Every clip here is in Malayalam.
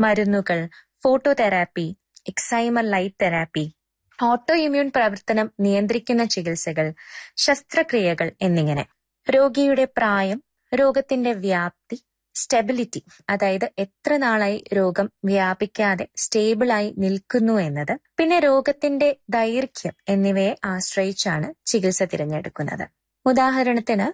മരുന്നുകൾ, phototherapy, excimer light therapy, auto immune പ്രവർത്തനം നിയന്ത്രിക്കുന്ന ചികിത്സകൾ, ശസ്ത്രക്രിയകൾ എന്നിങ്ങനെ. രോഗിയുടെ പ്രായം, രോഗത്തിന്റെ വ്യാപ്തി, സ്റ്റെബിലിറ്റി, അതായത് എത്ര നാളായി രോഗം വ്യാപിക്കാതെ സ്റ്റേബിളായി നിൽക്കുന്നു എന്നത്, പിന്നെ രോഗത്തിന്റെ ദൈർഘ്യം എന്നിവയെ ആശ്രയിച്ചാണ് ചികിത്സ തിരഞ്ഞെടുക്കുന്നത്. ഉദാഹരണത്തിന്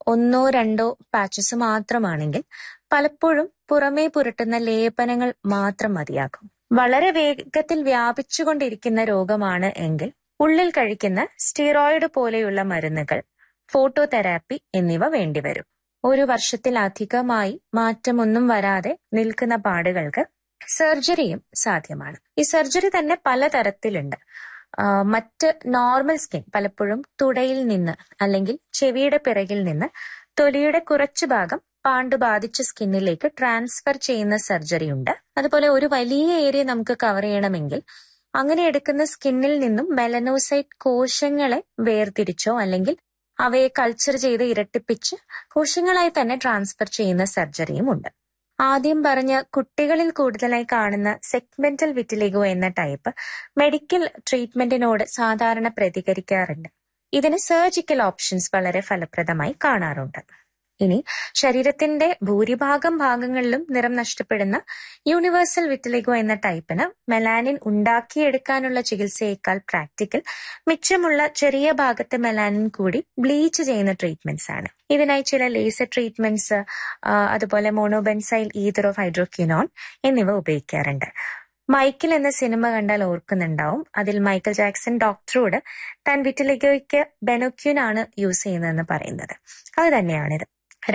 1-2 പാച്ചസ് മാത്രമാണെങ്കിൽ പലപ്പോഴും പുറമേ പുരട്ടുന്ന ലേപനങ്ങൾ മാത്രം മതിയാകും. വളരെ വേഗത്തിൽ വ്യാപിച്ചുകൊണ്ടിരിക്കുന്ന രോഗമാണ് എങ്കിൽ ഉള്ളിൽ കഴിക്കുന്ന സ്റ്റിറോയിഡ് പോലെയുള്ള മരുന്നുകൾ, ഫോട്ടോതെറാപ്പി എന്നിവ വേണ്ടിവരും. 1 വർഷത്തിലധികമായി മാറ്റമൊന്നും വരാതെ നിൽക്കുന്ന പാടുകൾക്ക് സർജറിയും സാധ്യമാണ്. ഈ സർജറി തന്നെ പലതരത്തിലുണ്ട്. മറ്റ് നോർമൽ സ്കിൻ, പലപ്പോഴും തുടയിൽ നിന്ന് അല്ലെങ്കിൽ ചെവിയുടെ പിറകിൽ നിന്ന് തൊലിയുടെ കുറച്ചു ഭാഗം പാണ്ട് ബാധിച്ച സ്കിന്നിലേക്ക് ട്രാൻസ്ഫർ ചെയ്യുന്ന സർജറി ഉണ്ട്. അതുപോലെ ഒരു വലിയ ഏരിയ നമുക്ക് കവർ ചെയ്യണമെങ്കിൽ അങ്ങനെ എടുക്കുന്ന സ്കിന്നിൽ നിന്നും മെലനോസൈറ്റ് കോശങ്ങളെ വേർതിരിച്ചോ അല്ലെങ്കിൽ അവയെ കൾച്ചർ ചെയ്ത് ഇരട്ടിപ്പിച്ച് കോശങ്ങളായി തന്നെ ട്രാൻസ്ഫർ ചെയ്യുന്ന സർജറിയും ഉണ്ട്. ആദ്യം പറഞ്ഞ കുട്ടികളിൽ കൂടുതലായി കാണുന്ന സെഗ്മെന്റൽ വിറ്റിലിഗോ എന്ന ടൈപ്പ് മെഡിക്കൽ ട്രീറ്റ്മെന്റിനോട് സാധാരണ പ്രതികരിക്കാറുണ്ട്. ഇതിന് സർജിക്കൽ ഓപ്ഷൻസ് വളരെ ഫലപ്രദമായി കാണാറുണ്ട്. ഇനി ശരീരത്തിന്റെ ഭൂരിഭാഗം ഭാഗങ്ങളിലും നിറം നഷ്ടപ്പെടുന്ന യൂണിവേഴ്സൽ വിറ്റിലിഗോ എന്ന ടൈപ്പിന് മെലാനിൻ ഉണ്ടാക്കിയെടുക്കാനുള്ള ചികിത്സയേക്കാൾ പ്രാക്ടിക്കൽ മിച്ചമുള്ള ചെറിയ ഭാഗത്തെ മെലാനിൻ കൂടി ബ്ലീച്ച് ചെയ്യുന്ന ട്രീറ്റ്മെന്റ്സ് ആണ്. ഇതിനായി ചില ലേസർ ട്രീറ്റ്മെന്റ്സ്, അതുപോലെ മോണോബെൻസൈൽ ഈതർ ഓഫ് ഹൈഡ്രോക്വിനോൺ എന്നിവ ഉപയോഗിക്കാറുണ്ട്. മൈക്കിൾ എന്ന സിനിമ കണ്ടാൽ ഓർക്കുന്നുണ്ടാവും. അതിൽ മൈക്കൽ ജാക്സൺ ഡോക്ടറോട് താൻ വിറ്റിലിഗോയ്ക്ക് ബെനോക്യൂൻ ആണ് യൂസ് ചെയ്യുന്നതെന്ന് പറയുന്നത്. അത് തന്നെയാണിത്.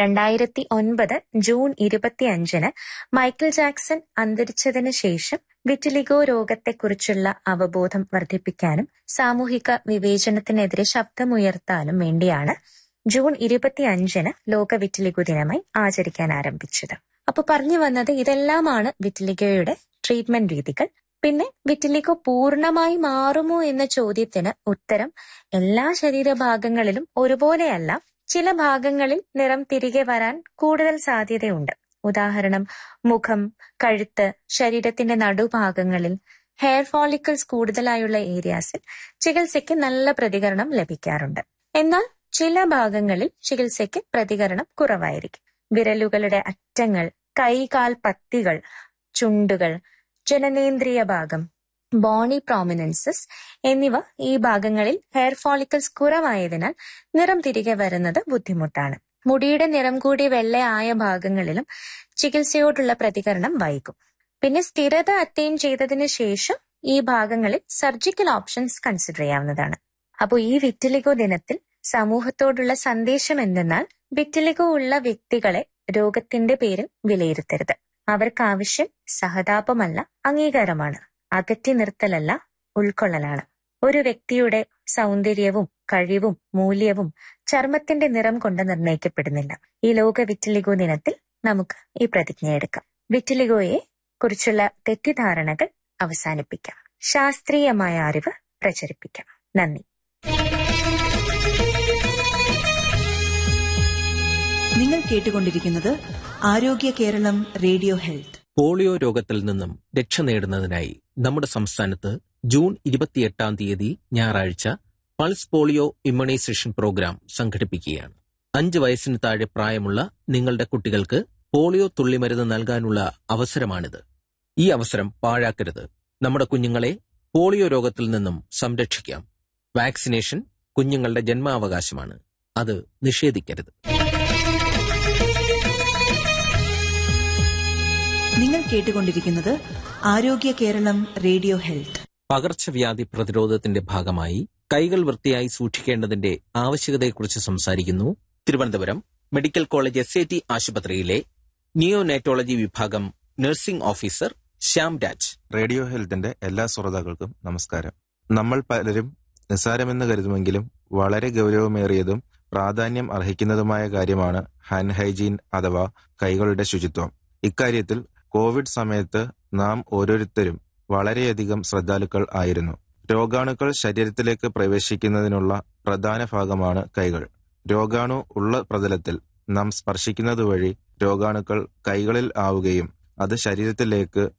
2009 ജൂൺ 25 മൈക്കിൾ ജാക്സൺ അന്തരിച്ചതിന് ശേഷം വിറ്റിലിഗോ രോഗത്തെക്കുറിച്ചുള്ള അവബോധം വർദ്ധിപ്പിക്കാനും സാമൂഹിക വിവേചനത്തിനെതിരെ ശബ്ദമുയർത്താനും വേണ്ടിയാണ് ജൂൺ 25 ലോക വിറ്റിലിഗോ ദിനമായി ആചരിക്കാൻ ആരംഭിച്ചത്. അപ്പൊ പറഞ്ഞു വന്നത് ഇതെല്ലാമാണ് വിറ്റിലിഗോയുടെ ട്രീറ്റ്മെന്റ് രീതികൾ. പിന്നെ വിറ്റിലിഗോ പൂർണ്ണമായി മാറുമോ എന്ന ചോദ്യത്തിന് ഉത്തരം എല്ലാ ശരീരഭാഗങ്ങളിലും ഒരുപോലെയല്ല. ചില ഭാഗങ്ങളിൽ നിറം തിരികെ വരാൻ കൂടുതൽ സാധ്യതയുണ്ട്. ഉദാഹരണം മുഖം, കഴുത്ത്, ശരീരത്തിന്റെ നടുഭാഗങ്ങളിൽ ഹെയർ ഫോളിക്കിൾസ് കൂടുതലായുള്ള ഏരിയാസിൽ ചികിത്സയ്ക്ക് നല്ല പ്രതികരണം ലഭിക്കാറുണ്ട്. എന്നാൽ ചില ഭാഗങ്ങളിൽ ചികിത്സയ്ക്ക് പ്രതികരണം കുറവായിരിക്കും. വിരലുകളുടെ അറ്റങ്ങൾ, കൈകാൽ പത്തികൾ, ചുണ്ടുകൾ, ജനനേന്ദ്രിയ ഭാഗം, ബോണി പ്രോമിനൻസസ് എന്നിവ ഈ ഭാഗങ്ങളിൽ ഹെയർ ഫോളിക്കിൾസ് കുറവായതിനാൽ നിറം തിരികെ വരുന്നത് ബുദ്ധിമുട്ടാണ്. മുടിയുടെ നിറം കൂടി വെള്ളയായ ഭാഗങ്ങളിലും ചികിത്സയോടുള്ള പ്രതികരണം വൈകും. പിന്നെ സ്ഥിരത അറ്റൈൻ ചെയ്തതിനു ശേഷം ഈ ഭാഗങ്ങളിൽ സർജിക്കൽ ഓപ്ഷൻസ് കൺസിഡർ ചെയ്യാവുന്നതാണ്. അപ്പോൾ ഈ വിറ്റിലിഗോ ദിനത്തിൽ സമൂഹത്തോടുള്ള സന്ദേശം എന്തെന്നാൽ വിറ്റിലിഗോ ഉള്ള വ്യക്തികളെ രോഗത്തിന്റെ പേരിൽ വിലയിരുത്തരുത്. അവർക്കാവശ്യം സഹതാപമല്ല, അംഗീകാരമാണ്. അകറ്റി നിർത്തലല്ല, ഉൾക്കൊള്ളലാണ്. ഒരു വ്യക്തിയുടെ സൗന്ദര്യവും കഴിവും മൂല്യവും ചർമ്മത്തിന്റെ നിറം കൊണ്ട് നിർണ്ണയിക്കപ്പെടുന്നില്ല. ഈ ലോക വിറ്റിലിഗോ ദിനത്തിൽ നമുക്ക് ഈ പ്രതിജ്ഞയെടുക്കാം. വിറ്റിലിഗോയെ കുറിച്ചുള്ള തെറ്റിദ്ധാരണകൾ അവസാനിപ്പിക്കാം. ശാസ്ത്രീയമായ അറിവ് പ്രചരിപ്പിക്കാം. നന്ദി. നിങ്ങൾ കേട്ടുകൊണ്ടിരിക്കുന്നത് ആരോഗ്യ കേരളം റേഡിയോ ഹെൽത്ത്. പോളിയോ രോഗത്തിൽ നിന്നും രക്ഷ നേടുന്നതിനായി നമ്മുടെ സംസ്ഥാനത്ത് ജൂൺ 28 ഞായറാഴ്ച പൾസ് പോളിയോ ഇമ്മ്യൂണൈസേഷൻ പ്രോഗ്രാം സംഘടിപ്പിക്കുകയാണ്. 5 വയസ്സിന് താഴെ പ്രായമുള്ള നിങ്ങളുടെ കുട്ടികൾക്ക് പോളിയോ തുള്ളിമരുന്ന് നൽകാനുള്ള അവസരമാണിത്. ഈ അവസരം പാഴാക്കരുത്. നമ്മുടെ കുഞ്ഞുങ്ങളെ പോളിയോ രോഗത്തിൽ നിന്നും സംരക്ഷിക്കാം. വാക്സിനേഷൻ കുഞ്ഞുങ്ങളുടെ ജന്മാവകാശമാണ്. അത് നിഷേധിക്കരുത്. നിങ്ങൾ കേട്ടുകൊണ്ടിരിക്കുന്നത് ആരോഗ്യ കേരളം റേഡിയോ ഹെൽത്ത്. പകർച്ചവ്യാധി പ്രതിരോധത്തിന്റെ ഭാഗമായി കൈകൾ വൃത്തിയായി സൂക്ഷിക്കേണ്ടതിന്റെ ആവശ്യകതയെക്കുറിച്ച് സംസാരിക്കുന്നു തിരുവനന്തപുരം മെഡിക്കൽ കോളേജ് SAT ആശുപത്രിയിലെ നിയോനേറ്റോളജി വിഭാഗം nursing officer Shyam Raj. Radio ഹെൽത്തിന്റെ എല്ലാ ശ്രോതാക്കൾക്കും നമസ്കാരം. നമ്മൾ പലരും നിസ്സാരമെന്ന് കരുതുമെങ്കിലും വളരെ ഗൗരവമേറിയതും പ്രാധാന്യം അർഹിക്കുന്നതുമായ കാര്യമാണ് ഹാൻഡ് ഹൈജീൻ അഥവാ കൈകളുടെ ശുചിത്വം. ഇക്കാര്യത്തിൽ കോവിഡ് സമയത്ത് നാം ഓരോരുത്തരും വളരെയധികം ശ്രദ്ധാലുക്കൾ ആയിരുന്നു. രോഗാണുക്കൾ ശരീരത്തിലേക്ക് പ്രവേശിക്കുന്നതിനുള്ള പ്രധാന ഭാഗമാണ് കൈകൾ. രോഗാണു ഉള്ള പ്രതലത്തിൽ നാം സ്പർശിക്കുന്നതുവഴി രോഗാണുക്കൾ കൈകളിൽ ആവുകയും അത് ശരീരത്തിലേക്ക്